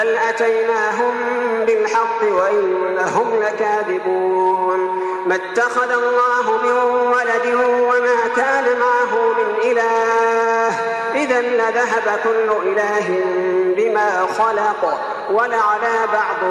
بل أتيناهم بالحق وإنهم لكاذبون. ما اتخذ الله من ولد وما كان معه من إله، إذا لذهب كل إله بما خلق ولعلى بعض